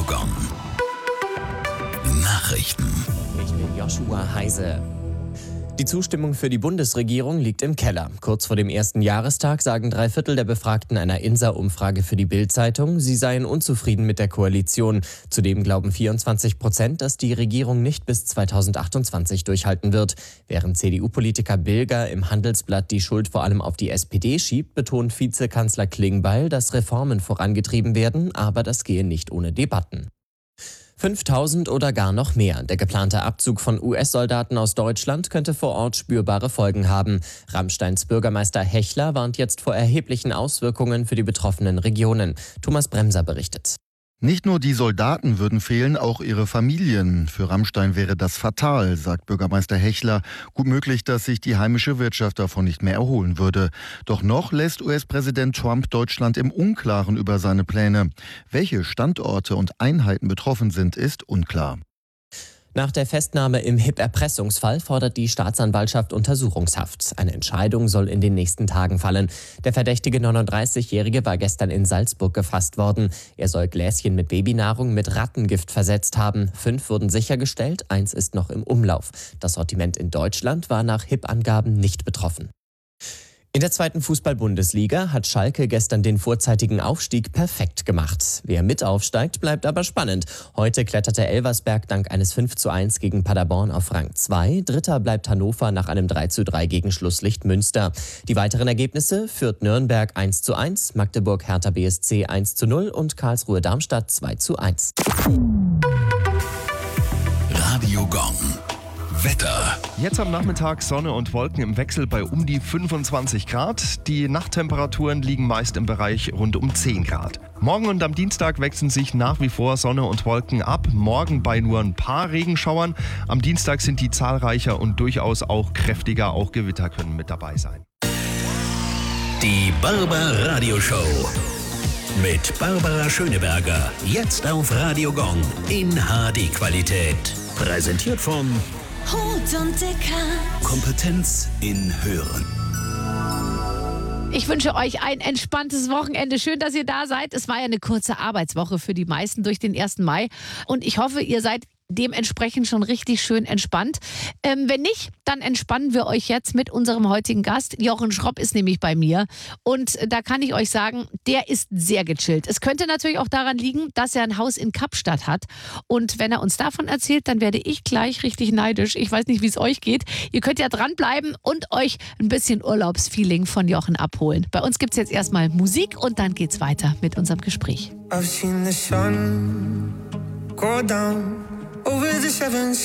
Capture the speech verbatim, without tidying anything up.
Gong. Nachrichten. Ich bin Joshua Heise. Die Zustimmung für die Bundesregierung liegt im Keller. Kurz vor dem ersten Jahrestag sagen drei Viertel der Befragten einer INSA-Umfrage für die Bild-Zeitung, sie seien unzufrieden mit der Koalition. Zudem glauben vierundzwanzig Prozent, dass die Regierung nicht bis zweitausendachtundzwanzig durchhalten wird. Während C D U-Politiker Bilger im Handelsblatt die Schuld vor allem auf die S P D schiebt, betont Vizekanzler Klingbeil, dass Reformen vorangetrieben werden, aber das gehe nicht ohne Debatten. fünftausend oder gar noch mehr. Der geplante Abzug von U S-Soldaten aus Deutschland könnte vor Ort spürbare Folgen haben. Rammsteins Bürgermeister Hechler warnt jetzt vor erheblichen Auswirkungen für die betroffenen Regionen. Thomas Bremser berichtet. Nicht nur die Soldaten würden fehlen, auch ihre Familien. Für Rammstein wäre das fatal, sagt Bürgermeister Hechler. Gut möglich, dass sich die heimische Wirtschaft davon nicht mehr erholen würde. Doch noch lässt U S-Präsident Trump Deutschland im Unklaren über seine Pläne. Welche Standorte und Einheiten betroffen sind, ist unklar. Nach der Festnahme im H I P-Erpressungsfall fordert die Staatsanwaltschaft Untersuchungshaft. Eine Entscheidung soll in den nächsten Tagen fallen. Der verdächtige neununddreißigjährige war gestern in Salzburg gefasst worden. Er soll Gläschen mit Babynahrung mit Rattengift versetzt haben. Fünf wurden sichergestellt, eins ist noch im Umlauf. Das Sortiment in Deutschland war nach H I P-Angaben nicht betroffen. In der zweiten Fußball-Bundesliga hat Schalke gestern den vorzeitigen Aufstieg perfekt gemacht. Wer mit aufsteigt, bleibt aber spannend. Heute kletterte Elversberg dank eines fünf zu eins gegen Paderborn auf Rang zwei. Dritter bleibt Hannover nach einem drei zu drei gegen Schlusslicht Münster. Die weiteren Ergebnisse: Fürth-Nürnberg eins zu eins, Magdeburg-Hertha B S C eins zu null und Karlsruhe-Darmstadt zwei zu eins. Radio Gong. Wetter. Jetzt am Nachmittag Sonne und Wolken im Wechsel bei um die fünfundzwanzig Grad. Die Nachttemperaturen liegen meist im Bereich rund um zehn Grad. Morgen und am Dienstag wechseln sich nach wie vor Sonne und Wolken ab. Morgen bei nur ein paar Regenschauern. Am Dienstag sind die zahlreicher und durchaus auch kräftiger. Auch Gewitter können mit dabei sein. Die Barbar Radio Show. Mit Barbara Schöneberger. Jetzt auf Radio Gong in H D-Qualität. Präsentiert von Hut und Dicker. Kompetenz in Hören. Ich wünsche euch ein entspanntes Wochenende. Schön, dass ihr da seid. Es war ja eine kurze Arbeitswoche für die meisten durch den ersten Mai. Und ich hoffe, ihr seid dementsprechend schon richtig schön entspannt. Ähm, wenn nicht, dann entspannen wir euch jetzt mit unserem heutigen Gast. Jochen Schropp ist nämlich bei mir. Und da kann ich euch sagen, der ist sehr gechillt. Es könnte natürlich auch daran liegen, dass er ein Haus in Kapstadt hat. Und wenn er uns davon erzählt, dann werde ich gleich richtig neidisch. Ich weiß nicht, wie es euch geht. Ihr könnt ja dranbleiben und euch ein bisschen Urlaubsfeeling von Jochen abholen. Bei uns gibt es jetzt erstmal Musik und dann geht's weiter mit unserem Gespräch. I've seen the sun go down over the seven